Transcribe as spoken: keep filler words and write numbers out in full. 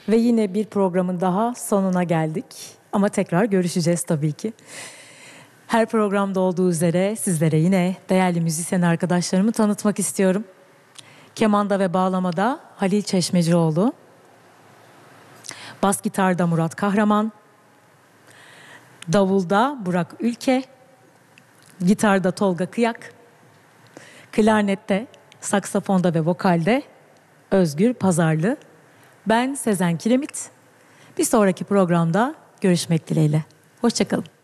Ve yine bir programın daha sonuna geldik. Ama tekrar görüşeceğiz tabii ki. Her programda olduğu üzere sizlere yine değerli müzisyen arkadaşlarımı tanıtmak istiyorum. Kemanda ve bağlamada Halil Çeşmecioğlu, bas gitarda Murat Kahraman, davulda Burak Ülke, gitarda Tolga Kıyak, klarnette, saksafonda ve vokalde Özgür Pazarlı. Ben Sezen Kiremit. Bir sonraki programda görüşmek dileğiyle. Hoşça kalın.